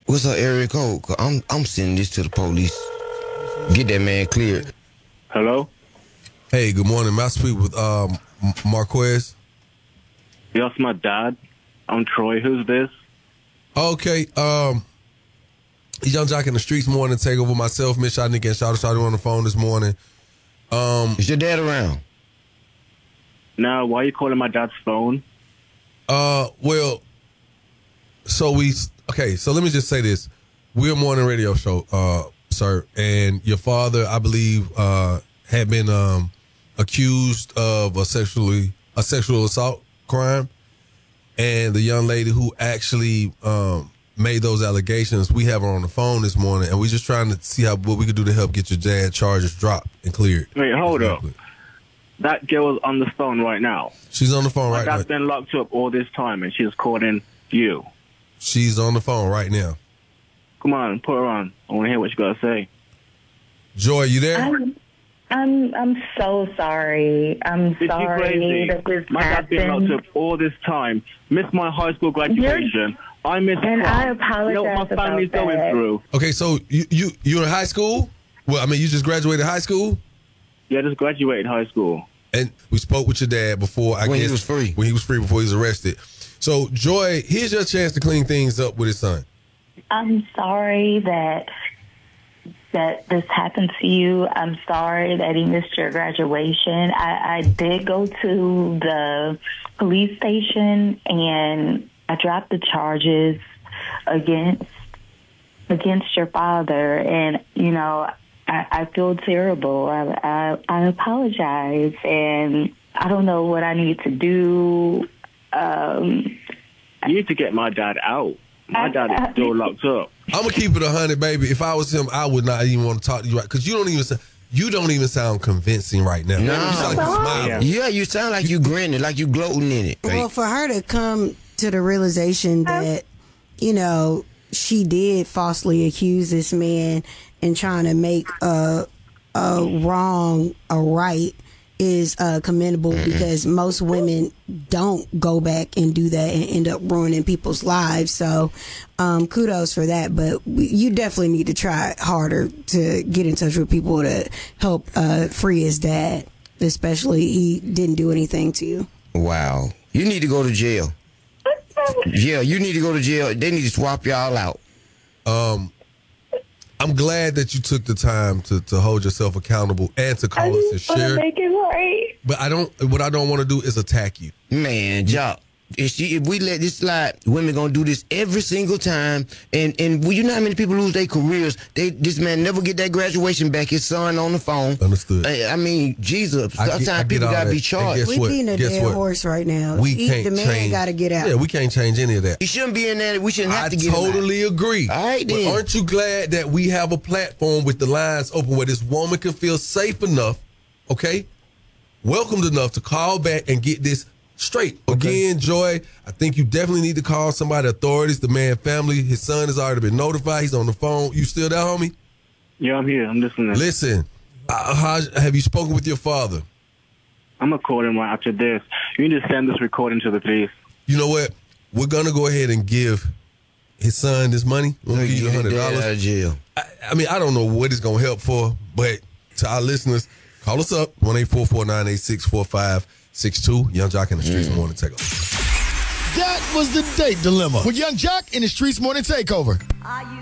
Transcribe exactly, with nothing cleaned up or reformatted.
What's her area code? Cause I'm I'm sending this to the police. Get that man cleared. Hello? Hey, good morning. May I speak with um, Marquez? Yes, my dad. I'm Troy. Who's this? Okay. Um, Young Jock in the Streets morning. Take over myself, Miss Shotnick, and Shotty Shotty on the phone this morning. Um, Is your dad around? Now, why are you calling my dad's phone? Uh, well, so we okay. So let me just say this: we're a morning radio show, uh, sir, and your father, I believe, uh, had been um accused of a sexually a sexual assault crime, and the young lady who actually um made those allegations, we have her on the phone this morning, and we're just trying to see how what we could do to help get your dad charges dropped and cleared. Wait, hold exactly. up. That girl's on the phone right now. She's on the phone My right now. dad's been locked up all this time, and she's calling you. She's on the phone right now. Come on, put her on. I want to hear what you got to say. Joy, you there? I'm, I'm, I'm so sorry. I'm Is you sorry crazy? that this My dad's been happened. locked up all this time. Missed my high school graduation. You're- I missed And prom. I apologize You know what my about family's going that. through? Okay, so you you you're in high school? Well, I mean, you just graduated high school, Yeah, I just graduated high school. and we spoke with your dad before. I When he guess was free. When he was free before he was arrested. So, Joy, here's your chance to clean things up with his son. I'm sorry that that this happened to you. I'm sorry that he missed your graduation. I, I did go to the police station and I dropped the charges against against your father, and you know I, I feel terrible. I, I I apologize, and I don't know what I need to do. Um, You need to get my dad out. My I- dad is I- still locked up. I'm gonna keep it a hundred, baby. If I was him, I would not even want to talk to you, right? Because you don't even sound, you don't even sound convincing right now. No. You sound like you're smiling. Yeah, you sound like you grinning, like you gloating in it. Well, for her to come to the realization that, you know, she did falsely accuse this man and trying to make a, a wrong a right is uh, commendable because most women don't go back and do that and end up ruining people's lives. So um, kudos for that. But we, you definitely need to try harder to get in touch with people to help uh, free his dad, especially he didn't do anything to you. Wow. You need to go to jail. Yeah, you need to go to jail. They need to swap y'all out. Um, I'm glad that you took the time to, to hold yourself accountable and to call I us and just want to share. make it right. But I don't. What I don't want to do is attack you. Man, Jock, if, she, if we let this slide, women gonna do this every single time. And and well, you know how many people lose their careers? They this man never get that graduation back. His son on the phone. Understood. I, I mean, Jesus. I get- Sometimes I get people all gotta that. be And charged. guess We're what? being a Guess dead what? horse right now. We He- can't the man change. got to get out. Yeah, we can't change any of that. He shouldn't be in there. We shouldn't have I to get him out. totally agree. All right, But then. aren't you glad that we have a platform with the lines open where this woman can feel safe enough, okay, welcomed enough to call back and get this straight? Again, Joy, I think you definitely need to call somebody, authorities, the man family. His son has already been notified. He's on the phone. You still there, homie? Yeah, I'm here. I'm listening. Listen, uh, how, have you spoken with your father? I'm going to call him right after this. You need to send this recording to the police. You know what? We're going to go ahead and give his son this money. We'll give you one hundred Get out dollars. of jail. I, I mean, I don't know what it's going to help for, but to our listeners, call us up, one eight four four, nine eight six, four five six two. Young Jock in the Streets Morning Takeover. That was the date dilemma with Young Jock in the Streets Morning Takeover.